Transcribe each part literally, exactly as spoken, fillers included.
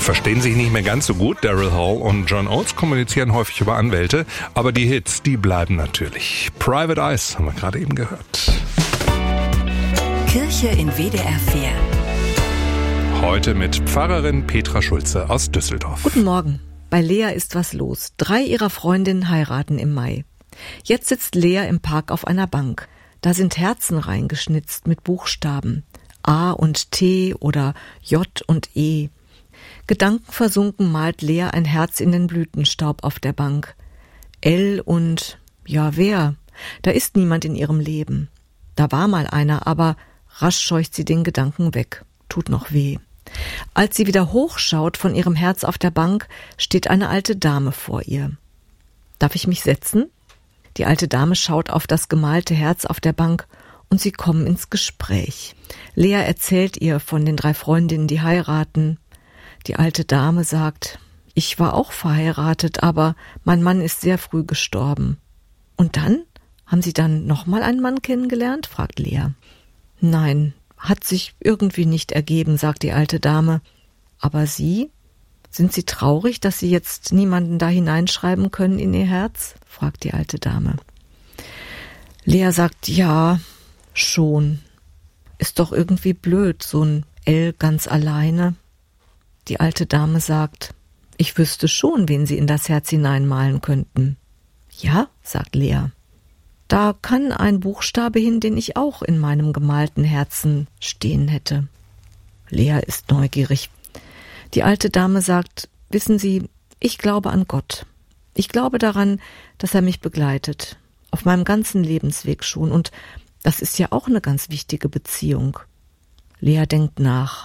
verstehen sich nicht mehr ganz so gut. Daryl Hall und John Oates kommunizieren häufig über Anwälte, aber die Hits, die bleiben natürlich. Private Eyes haben wir gerade eben gehört. Kirche in W D R vier. Heute mit Pfarrerin Petra Schulze aus Düsseldorf. Guten Morgen. Bei Lea ist was los. Drei ihrer Freundinnen heiraten im Mai. Jetzt sitzt Lea im Park auf einer Bank. Da sind Herzen reingeschnitzt mit Buchstaben. A und T oder J und E. Gedankenversunken malt Lea ein Herz in den Blütenstaub auf der Bank. L und, ja wer? Da ist niemand in ihrem Leben. Da war mal einer, aber rasch scheucht sie den Gedanken weg. Tut noch weh. Als sie wieder hochschaut von ihrem Herz auf der Bank, steht eine alte Dame vor ihr. Darf ich mich setzen? Die alte Dame schaut auf das gemalte Herz auf der Bank und sie kommen ins Gespräch. Lea erzählt ihr von den drei Freundinnen, die heiraten. Die alte Dame sagt, ich war auch verheiratet, aber mein Mann ist sehr früh gestorben. Und dann? Haben Sie dann nochmal einen Mann kennengelernt? Fragt Lea. Nein, hat sich irgendwie nicht ergeben, sagt die alte Dame. Aber Sie? Sind Sie traurig, dass Sie jetzt niemanden da hineinschreiben können in Ihr Herz? Fragt die alte Dame. Lea sagt, ja, schon. Ist doch irgendwie blöd, so ein L ganz alleine. Die alte Dame sagt, ich wüsste schon, wen Sie in das Herz hineinmalen könnten. Ja, sagt Lea. Da kann ein Buchstabe hin, den ich auch in meinem gemalten Herzen stehen hätte. Lea ist neugierig. Die alte Dame sagt, wissen Sie, ich glaube an Gott. Ich glaube daran, dass er mich begleitet. Auf meinem ganzen Lebensweg schon. Und das ist ja auch eine ganz wichtige Beziehung. Lea denkt nach.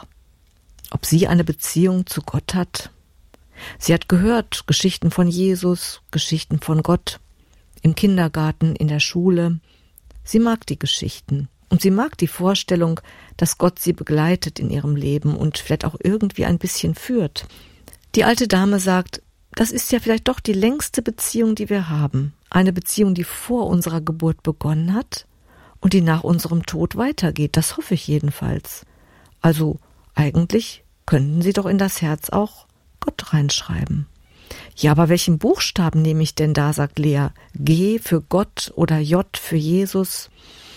Ob sie eine Beziehung zu Gott hat? Sie hat gehört, Geschichten von Jesus, Geschichten von Gott. Im Kindergarten, in der Schule. Sie mag die Geschichten und sie mag die Vorstellung, dass Gott sie begleitet in ihrem Leben und vielleicht auch irgendwie ein bisschen führt. Die alte Dame sagt, das ist ja vielleicht doch die längste Beziehung, die wir haben. Eine Beziehung, die vor unserer Geburt begonnen hat und die nach unserem Tod weitergeht. Das hoffe ich jedenfalls. Also eigentlich könnten Sie doch in das Herz auch Gott reinschreiben. Ja, aber welchen Buchstaben nehme ich denn da, sagt Lea. G für Gott oder J für Jesus?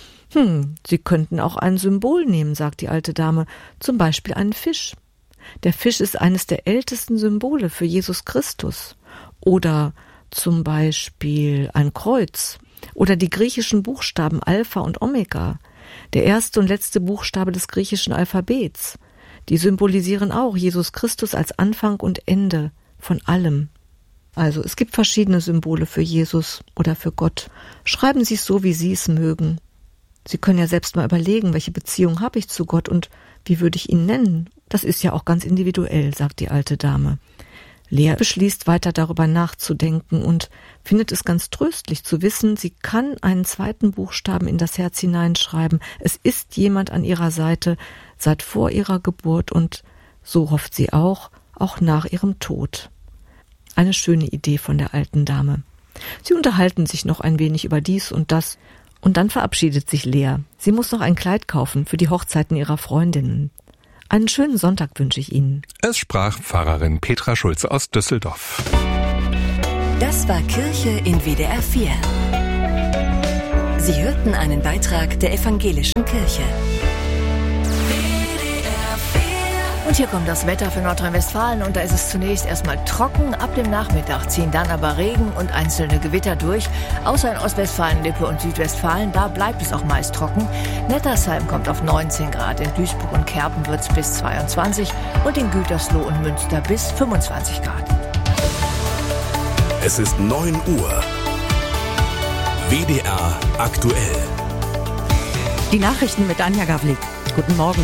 Hm, Sie könnten auch ein Symbol nehmen, sagt die alte Dame, zum Beispiel einen Fisch. Der Fisch ist eines der ältesten Symbole für Jesus Christus. Oder zum Beispiel ein Kreuz. Oder die griechischen Buchstaben Alpha und Omega. Der erste und letzte Buchstabe des griechischen Alphabets. Die symbolisieren auch Jesus Christus als Anfang und Ende von allem. Also es gibt verschiedene Symbole für Jesus oder für Gott. Schreiben Sie es so, wie Sie es mögen. Sie können ja selbst mal überlegen, welche Beziehung habe ich zu Gott und wie würde ich ihn nennen. Das ist ja auch ganz individuell, sagt die alte Dame. Lea beschließt, weiter darüber nachzudenken und findet es ganz tröstlich zu wissen, sie kann einen zweiten Buchstaben in das Herz hineinschreiben. Es ist jemand an ihrer Seite seit vor ihrer Geburt und so hofft sie auch, auch nach ihrem Tod. Eine schöne Idee von der alten Dame. Sie unterhalten sich noch ein wenig über dies und das und dann verabschiedet sich Lea. Sie muss noch ein Kleid kaufen für die Hochzeiten ihrer Freundinnen. Einen schönen Sonntag wünsche ich Ihnen. Es sprach Pfarrerin Petra Schulze aus Düsseldorf. Das war Kirche in W D R vier. Sie hörten einen Beitrag der Evangelischen Kirche. Und hier kommt das Wetter für Nordrhein-Westfalen und da ist es zunächst erstmal trocken. Ab dem Nachmittag ziehen dann aber Regen und einzelne Gewitter durch. Außer in Ostwestfalen, Lippe und Südwestfalen, da bleibt es auch meist trocken. Nettersheim kommt auf neunzehn Grad, in Duisburg und Kerpen wird es bis zweiundzwanzig und in Gütersloh und Münster bis fünfundzwanzig Grad. Es ist neun Uhr. W D R aktuell. Die Nachrichten mit Anja Gavlik. Guten Morgen.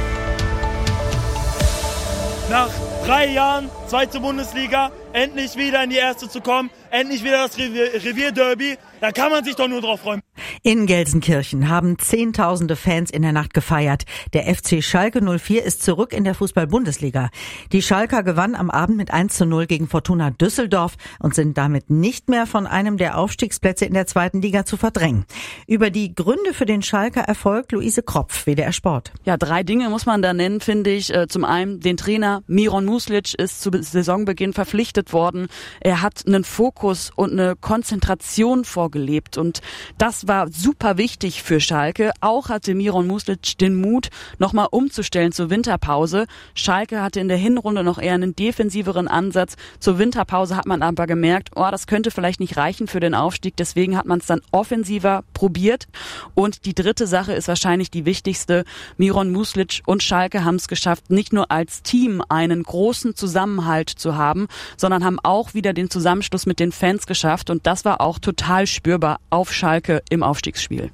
Nach drei Jahren, zweite Bundesliga, endlich wieder in die erste zu kommen, endlich wieder das Revier- Revierderby, da kann man sich doch nur drauf freuen. In Gelsenkirchen haben Zehntausende Fans in der Nacht gefeiert. Der F C Schalke null vier ist zurück in der Fußball-Bundesliga. Die Schalker gewannen am Abend mit eins zu null gegen Fortuna Düsseldorf und sind damit nicht mehr von einem der Aufstiegsplätze in der zweiten Liga zu verdrängen. Über die Gründe für den Schalker Erfolg Luise Kropf, W D R Sport. Ja, drei Dinge muss man da nennen, finde ich. Zum einen den Trainer Miron Muslic ist zu Saisonbeginn verpflichtet worden. Er hat einen Fokus und eine Konzentration vorgelebt und das war super wichtig für Schalke. Auch hatte Miron Muslic den Mut, nochmal umzustellen zur Winterpause. Schalke hatte in der Hinrunde noch eher einen defensiveren Ansatz. Zur Winterpause hat man aber gemerkt, oh, das könnte vielleicht nicht reichen für den Aufstieg. Deswegen hat man es dann offensiver probiert. Und die dritte Sache ist wahrscheinlich die wichtigste. Miron Muslic und Schalke haben es geschafft, nicht nur als Team einen großen Zusammenhalt zu haben, sondern haben auch wieder den Zusammenschluss mit den Fans geschafft. Und das war auch total spürbar auf Schalke im Aufstiegsspiel.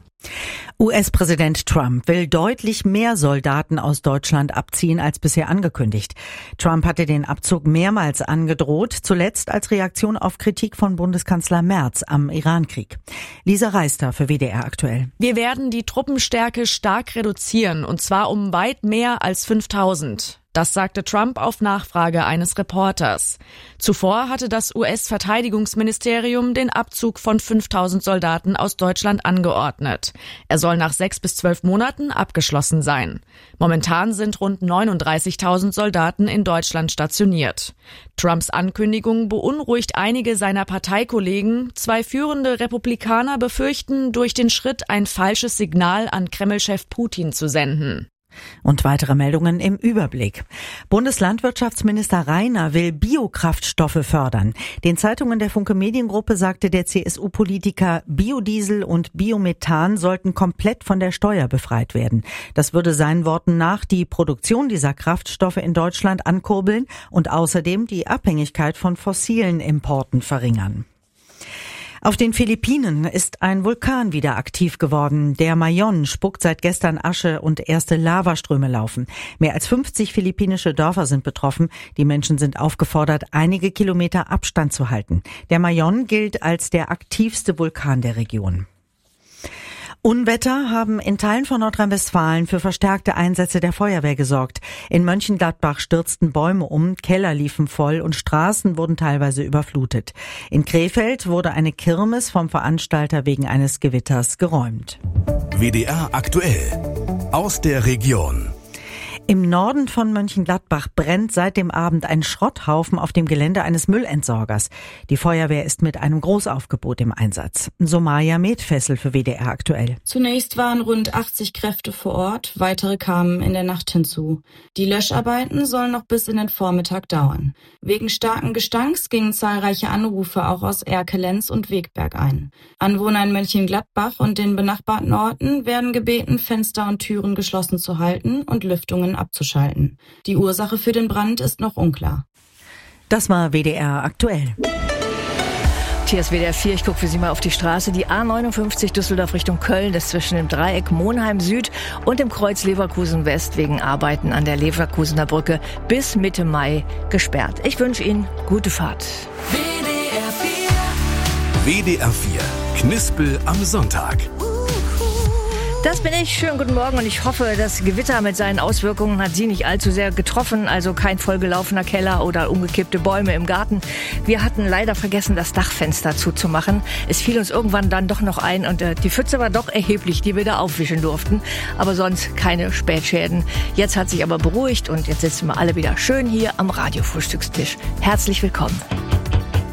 U S-Präsident Trump will deutlich mehr Soldaten aus Deutschland abziehen als bisher angekündigt. Trump hatte den Abzug mehrmals angedroht, zuletzt als Reaktion auf Kritik von Bundeskanzler Merz am Irankrieg. Lisa Reister für W D R aktuell. Wir werden die Truppenstärke stark reduzieren, und zwar um weit mehr als fünftausend. Das sagte Trump auf Nachfrage eines Reporters. Zuvor hatte das U S-Verteidigungsministerium den Abzug von fünftausend Soldaten aus Deutschland angeordnet. Er soll nach sechs bis zwölf Monaten abgeschlossen sein. Momentan sind rund neununddreißigtausend Soldaten in Deutschland stationiert. Trumps Ankündigung beunruhigt einige seiner Parteikollegen. Zwei führende Republikaner befürchten, durch den Schritt ein falsches Signal an Kreml-Chef Putin zu senden. Und weitere Meldungen im Überblick. Bundeslandwirtschaftsminister Reiner will Biokraftstoffe fördern. Den Zeitungen der Funke Mediengruppe sagte der C S U-Politiker, Biodiesel und Biomethan sollten komplett von der Steuer befreit werden. Das würde seinen Worten nach die Produktion dieser Kraftstoffe in Deutschland ankurbeln und außerdem die Abhängigkeit von fossilen Importen verringern. Auf den Philippinen ist ein Vulkan wieder aktiv geworden. Der Mayon spuckt seit gestern Asche und erste Lavaströme laufen. Mehr als fünfzig philippinische Dörfer sind betroffen. Die Menschen sind aufgefordert, einige Kilometer Abstand zu halten. Der Mayon gilt als der aktivste Vulkan der Region. Unwetter haben in Teilen von Nordrhein-Westfalen für verstärkte Einsätze der Feuerwehr gesorgt. In Mönchengladbach stürzten Bäume um, Keller liefen voll und Straßen wurden teilweise überflutet. In Krefeld wurde eine Kirmes vom Veranstalter wegen eines Gewitters geräumt. W D R aktuell aus der Region. Im Norden von Mönchengladbach brennt seit dem Abend ein Schrotthaufen auf dem Gelände eines Müllentsorgers. Die Feuerwehr ist mit einem Großaufgebot im Einsatz. Somaya Metfessel für W D R aktuell. Zunächst waren rund achtzig Kräfte vor Ort, weitere kamen in der Nacht hinzu. Die Löscharbeiten sollen noch bis in den Vormittag dauern. Wegen starken Gestanks gingen zahlreiche Anrufe auch aus Erkelenz und Wegberg ein. Anwohner in Mönchengladbach und den benachbarten Orten werden gebeten, Fenster und Türen geschlossen zu halten und Lüftungen abzuschalten. Die Ursache für den Brand ist noch unklar. Das war W D R aktuell. Hier ist W D R vier, ich gucke für Sie mal auf die Straße. Die A neunundfünfzig Düsseldorf Richtung Köln ist zwischen dem Dreieck Monheim Süd und dem Kreuz Leverkusen West wegen Arbeiten an der Leverkusener Brücke bis Mitte Mai gesperrt. Ich wünsche Ihnen gute Fahrt. W D R vier. W D R vier. Knispel am Sonntag. Das bin ich. Schönen guten Morgen und ich hoffe, das Gewitter mit seinen Auswirkungen hat Sie nicht allzu sehr getroffen. Also kein vollgelaufener Keller oder umgekippte Bäume im Garten. Wir hatten leider vergessen, das Dachfenster zuzumachen. Es fiel uns irgendwann dann doch noch ein und äh, die Pfütze war doch erheblich, die wir da aufwischen durften. Aber sonst keine Spätschäden. Jetzt hat sich aber beruhigt und jetzt sitzen wir alle wieder schön hier am Radiofrühstückstisch. Herzlich willkommen.